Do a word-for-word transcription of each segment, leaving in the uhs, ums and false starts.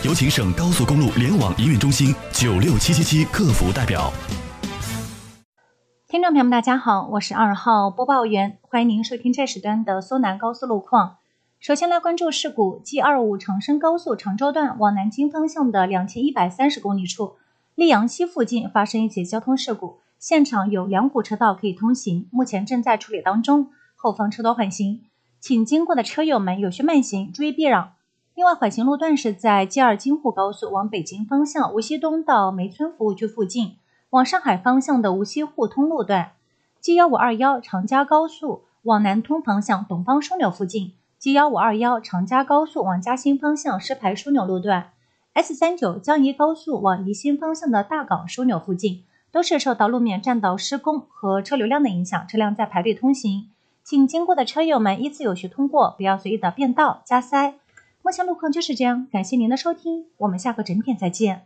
有请省高速公路联网营运中心九六七七七客服代表。 听众朋友们大家好，我是二号播报员，欢迎您收听这时段的苏南高速路况。首先来关注事故 G 二十五 长深高速常州段往南京方向的两千一百三十公里处，溧阳西附近发生一起交通事故，现场有两股车道可以通行，目前正在处理当中，后方车多缓行，请经过的车友们有序慢行，注意避让。另外，缓行路段是在 G 二 京沪高速往北京方向无锡东到梅村服务区附近，往上海方向的无锡互通路段 G 一五二一 长嘉高速往南通方向东方枢纽附近 G 一五二一 长嘉高速往嘉兴方向石牌枢纽路段 S 三十九 江宜高速往宜兴方向的大港枢纽附近，都是受到路面栈道施工和车流量的影响，车辆在排队通行，请经过的车友们依次有序通过，不要随意的变道加塞。目前路况就是这样，感谢您的收听，我们下个整点再见。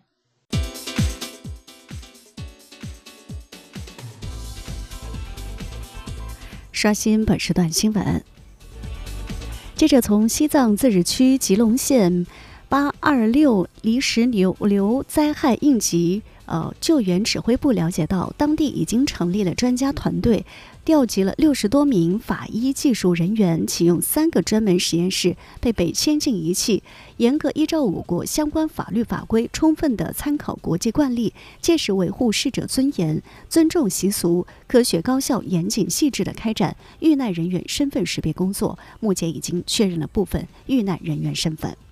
刷新本时段新闻。接着从西藏自治区吉隆县八二六离石流流灾害应急呃救援指挥部了解到，当地已经成立了专家团队，调集了六十多名法医技术人员，启用三个专门实验室，配备先进仪器，严格依照我国相关法律法规，充分的参考国际惯例，切实维护逝者尊严，尊重习俗，科学高效、严谨细致地开展遇难人员身份识别工作。目前已经确认了部分遇难人员身份。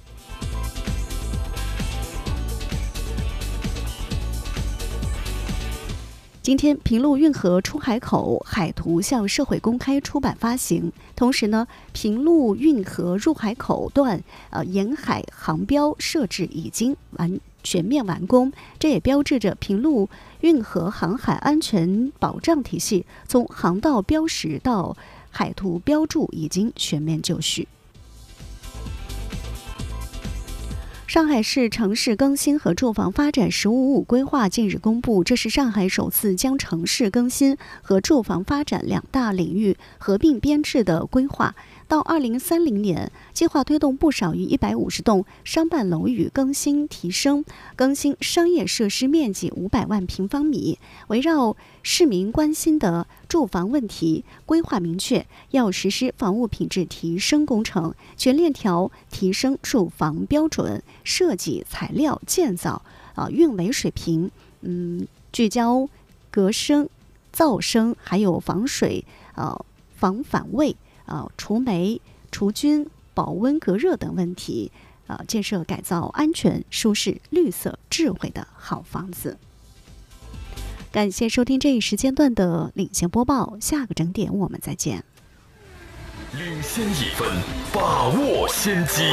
今天，平陆运河出海口海图向社会公开出版发行。同时呢，平陆运河入海口段呃沿海航标设置已经完全面完工，这也标志着平陆运河航海安全保障体系从航道标识到海图标注已经全面就绪。上海市城市更新和住房发展“十五五”规划近日公布，这是上海首次将城市更新和住房发展两大领域合并编制的规划。到二零三零年，计划推动不少于一百五十栋商办楼宇更新提升，更新商业设施面积五百万平方米。围绕市民关心的住房问题，规划明确要实施房屋品质提升工程，全链条提升住房标准、设计、材料、建造、啊、呃、运维水平，嗯，聚焦隔声、噪声，还有防水、呃防反味、呃除霉、除菌、保温隔热等问题，呃，建设改造安全、舒适、绿色、智慧的好房子。感谢收听这一时间段的领先播报，下个整点我们再见。 领先一分，把握先机。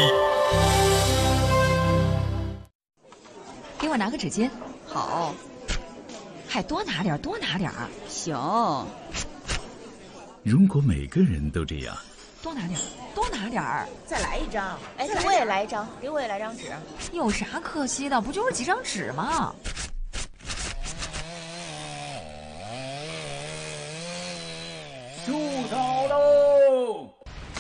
给我拿个纸巾。 好。 还多拿点，多拿点。 行。 如果每个人都这样， 多拿点，多拿点儿。 再来一张。哎，给我也来一张，给我也来张纸。 有啥可惜的？不就是几张纸吗？ 住手喽！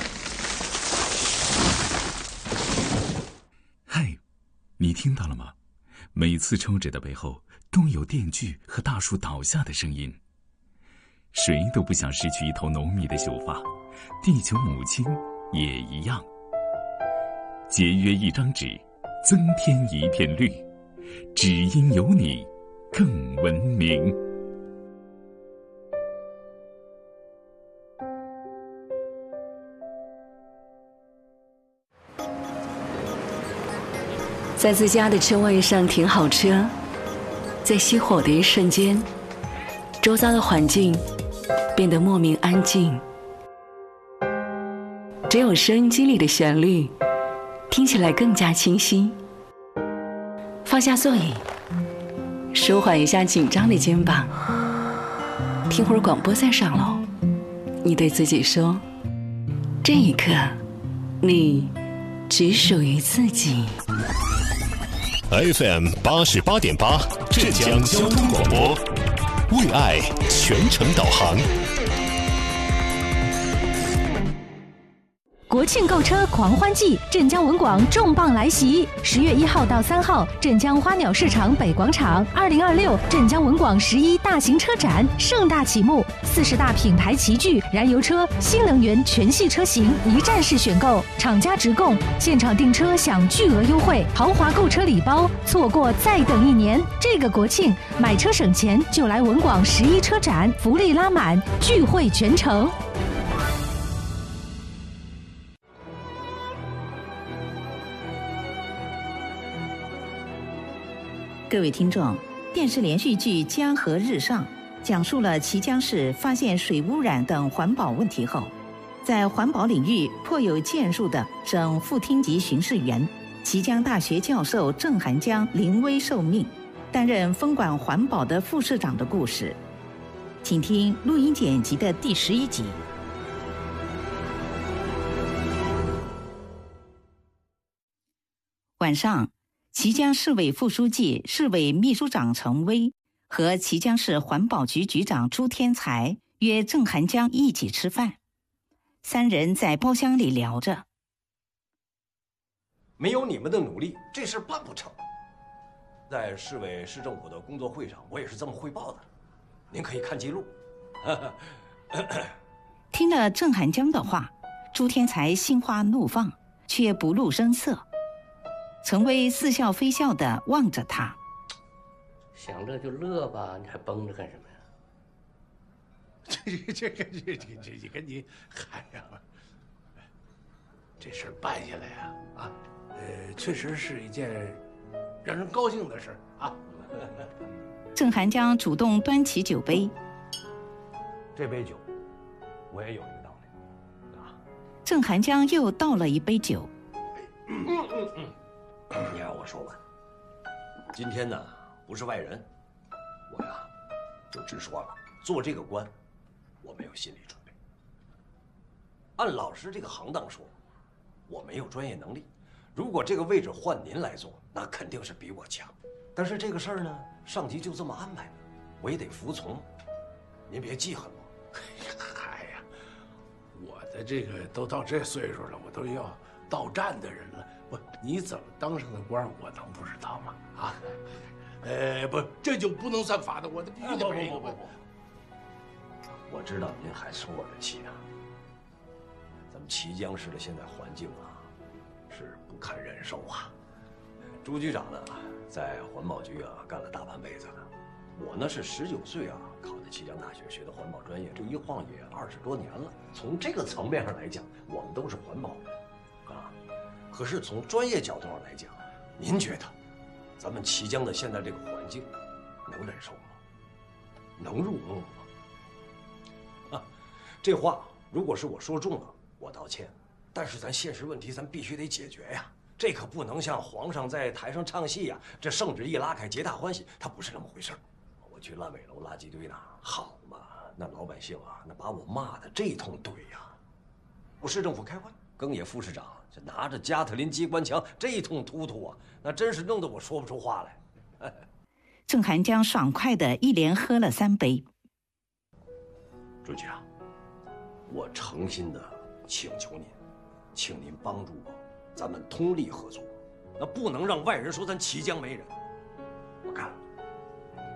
嗨，你听到了吗？每次抽纸的背后都有电锯和大树倒下的声音。谁都不想失去一头浓密的秀发，地球母亲也一样。节约一张纸，增添一片绿，只因有你更文明。 在自家的车位上停好车，在熄火的一瞬间，周遭的环境变得莫名安静，只有收音机里的旋律听起来更加清晰。放下座椅，舒缓一下紧张的肩膀，听会儿广播再上楼。你对自己说，这一刻你只属于自己。 F M 八十八点八，浙江交通广播，为爱全程导航。 国庆购车狂欢季，镇江文广重磅来袭！十月一号到三号，镇江花鸟市场北广场，二零二六镇江文广十一大型车展盛大启幕，四十大品牌齐聚，燃油车、新能源全系车型一站式选购，厂家直供，现场订车享巨额优惠，豪华购车礼包，错过再等一年。这个国庆买车省钱，就来文广十一车展，福利拉满，聚会全城。 各位听众，电视连续剧《江河日上》讲述了綦江市发现水污染等环保问题后，在环保领域颇有建树的省副厅级巡视员、綦江大学教授郑涵江临危受命，担任分管环保的副市长的故事。请听录音剪辑的第十一集。晚上，綦江市委副书记、市委秘书长陈威和綦江市环保局局长朱天才约郑涵江一起吃饭。三人在包厢里聊着。 没有你们的努力，这事办不成。在市委市政府的工作会上，我也是这么汇报的，您可以看记录。 听了郑涵江的话，朱天才心花怒放，却不露声色。陈威似笑非笑地望着他， 想乐就乐吧，你还绷着干什么呀？ 这这这这这这这跟你，哎呀，这事办下来呀，啊，呃，确实是一件让人高兴的事啊。 郑涵江主动端起酒杯， 这杯酒，我也有一个道理啊。 郑涵江又倒了一杯酒。 嗯嗯嗯。你让我说完。今天呢，不是外人，我呀，就直说了，做这个官，我没有心理准备。按老师这个行当说，我没有专业能力。如果这个位置换您来做，那肯定是比我强。但是这个事儿呢，上级就这么安排的，我也得服从。您别记恨我。 哎呀，我的这个都到这岁数了，我都要到站的人了。不，你怎么当上的官，我能不知道吗？啊，呃，不，这就不能算法的，我得必须得赔。 不不不不，我知道您还生我的气呢。咱们綦江市的现在环境啊，是不堪忍受啊。朱局长呢，在环保局啊干了大半辈子了，我呢是十九岁啊考的綦江大学，学的环保专业，这一晃也二十多年了。从这个层面上来讲，我们都是环保人。可是从专业角度上来讲，您觉得咱们綦江的现在这个环境能忍受吗？能入梦吗？啊，这话如果是我说重了，我道歉。但是咱现实问题咱必须得解决呀，这可不能像皇上在台上唱戏呀，这圣旨一拉开，皆大欢喜，他不是那么回事儿。我去烂尾楼垃圾堆那好嘛，那老百姓啊，那把我骂的这通怼呀。我市政府开会，更野副市长这拿着加特林机关枪这一通突突啊，那真是弄得我说不出话来。 郑涵江爽快地一连喝了三杯。 朱局长，我诚心的请求您，请您帮助我，咱们通力合作，那不能让外人说咱綦江没人。